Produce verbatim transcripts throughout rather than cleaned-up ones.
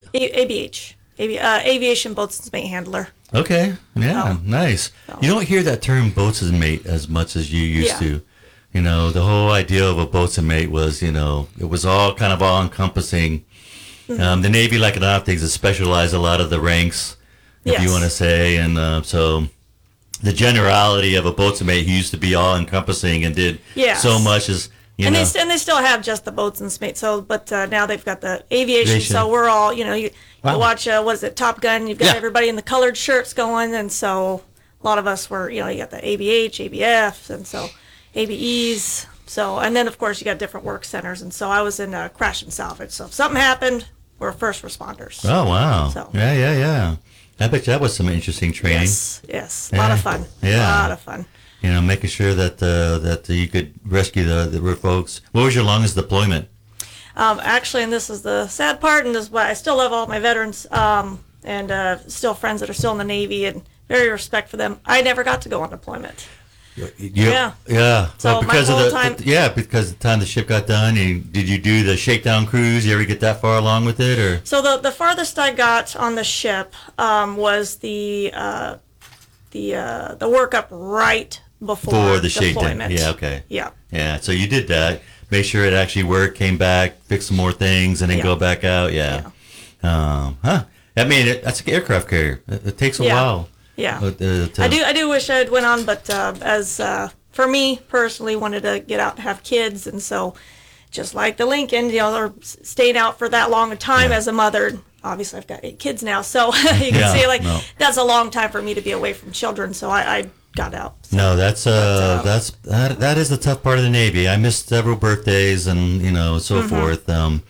A- ABH, Avi- uh, Aviation Boatswain's Mate Handler. Okay, yeah, Oh. nice. So. You don't hear that term boatswain mate as much as you used Yeah. to. You know, the whole idea of a boatswain mate was, you know, it was all kind of all encompassing. Mm-hmm. Um, the Navy, like a lot of things, it specialized a lot of the ranks, if Yes. you want to say, and uh, so the generality of a boatswain mate who used to be all encompassing and did Yes. so much as you and know. they st- and they still have just the boatswain's mate. So, but uh, now they've got the aviation. Aviation. So we're all, you know, you, Wow. you watch uh, what is it, Top Gun? You've got Yeah. everybody in the colored shirts going, and so a lot of us were, you know, you got the A B H, A B F, and so A B Es. So, and then of course you got different work centers, and so I was in uh, crash and salvage. So if something happened, we're first responders. Oh wow! So. Yeah, yeah, yeah. I bet you that was some interesting training. Yes, yes, a lot Yeah. of fun. Yeah. a lot of fun. You know, making sure that uh, that you could rescue the the folks. What was your longest deployment? Um, actually, and this is the sad part, and this is why I still love all my veterans, um, and uh, still friends that are still in the Navy, and very respect for them. I never got to go on deployment. You- Yeah. yeah. So Well, my because of whole the, time- the- yeah, because the time the ship got done, and did you do the shakedown cruise? You ever get that far along with it, or? So the the farthest I got on the ship um, was the uh, the uh, the workup right before For the shakedown. deployment. Yeah, okay. Yeah. Yeah, so you did that. Make sure it actually worked, came back, fixed some more things, and then Yeah. go back out. Yeah. Um, huh. I mean, it, that's an aircraft carrier. It, it takes a Yeah. while. Yeah. Uh, uh, to- I do I do wish I'd went on, but uh, as uh, for me personally, wanted to get out and have kids, and so just like the Lincoln, you know, or s- staying out for that long a time Yeah. as a mother. Obviously, I've got eight kids now, so you can Yeah, see like no. that's a long time for me to be away from children. So I, I got out. So, No, that's uh, But, uh, that's that, that is the tough part of the Navy. I missed several birthdays and you know so Mm-hmm. forth. Um,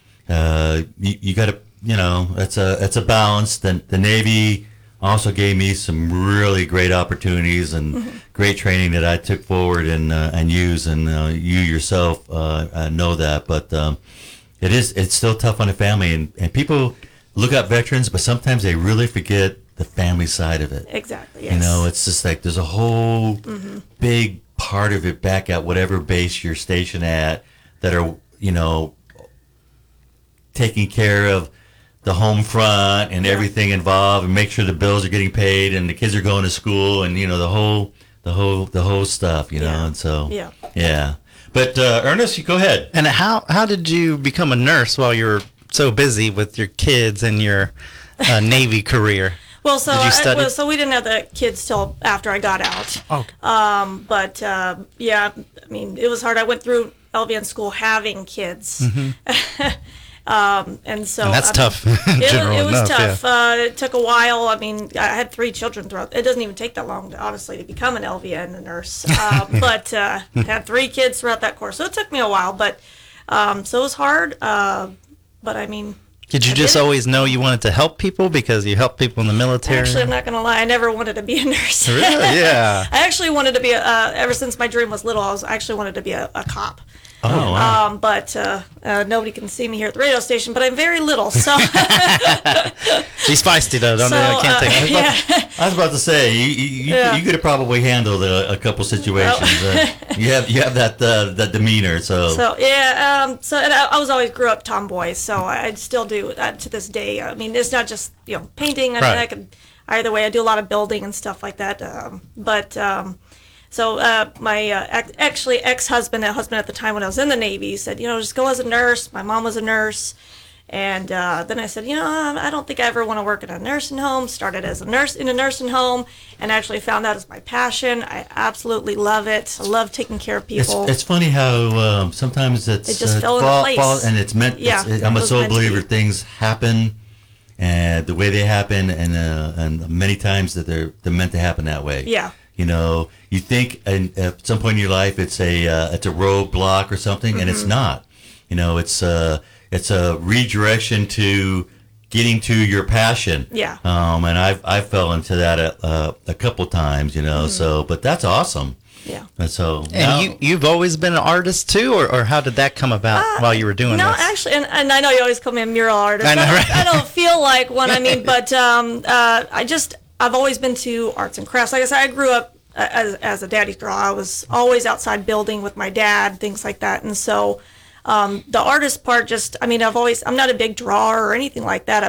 uh, you, you got to you know it's a it's a balance. The the Navy also gave me some really great opportunities and Mm-hmm. great training that I took forward and uh, and use, and uh, you yourself uh, uh, know that. But um, it is it's still tough on the family, and, and people look at veterans, but sometimes they really forget the family side of it. exactly. Yes. You know, it's just like there's a whole Mm-hmm. big part of it back at whatever base you're stationed at that are, you know, taking care of the home front and everything involved and make sure the bills are getting paid and the kids are going to school and, you know, the whole, the whole, the whole stuff, you know, Yeah. and so, Yeah. yeah. But, uh, Ernest, you go ahead. And how how did you become a nurse while you were so busy with your kids and your uh, Navy career? Well, so Did you I, study? well, so we didn't have the kids till after I got out. Oh, Um, but uh, yeah, I mean, it was hard. I went through L V N school having kids, um, and so and that's I mean, tough in It, was- general it was enough. tough. Yeah. Uh, it took a while. I mean, I had three children throughout. It doesn't even take that long, to, honestly, to become an L V N, a nurse. Um, but uh, had three kids throughout that course, so it took me a while. But um, so it was hard. Uh, but I mean. Did you I just did it. always know you wanted to help people because you helped people in the military? Actually, I'm not going to lie. I never wanted to be a nurse. Really? Yeah. I actually wanted to be a, uh, ever since my dream was little, I was I actually wanted to be a, a cop. Oh, wow. Um, but uh, uh, nobody can see me here at the radio station, but I'm very little, so. She's feisty though. Don't so, I can't uh, take it. yeah. I was about to say you you, you, Yeah. you could have probably handled a, a couple situations. Uh, you have you have that uh, that demeanor, so, So yeah, um, so and I, I was always grew up tomboy, so I, I still do uh, to this day. I mean, it's not just you know painting. I mean, Right. I could either way. I do a lot of building and stuff like that. Um, but um, so uh, my uh, ac- actually ex-husband, a husband at the time when I was in the Navy, said, you know, just go as a nurse. My mom was a nurse. And uh, then I said, you know, I don't think I ever want to work in a nursing home. Started as a nurse in a nursing home, and actually found that as my passion. I absolutely love it. I love taking care of It's, people. it's funny how um, sometimes it's It just uh, fell into fall- place. fall- and it's meant. Yeah, it's, I'm it a was sole meant to believer be. things happen, and the way they happen, and uh, and many times that they're they're meant to happen that way. Yeah. You know, you think and at some point in your life it's a uh, it's a roadblock or something, and it's Mm-hmm. not. You know, it's uh it's a redirection to getting to your passion. Yeah. Um, and I've I fell into that a, uh, a couple times. You know, so but that's awesome. yeah. And so And now- you you've always been an artist too, or, or how did that come about while you were doing No, this? actually, and, and I know you always call me a mural artist. I know, but right? I don't feel like one. I mean, but um, uh, I just I've always been to arts and crafts. Like I said, I grew up uh, as as a daddy's girl. I was always outside building with my dad, things like that, and so. Um, the artist part just, I mean, I've always, I'm not a big drawer or anything like that.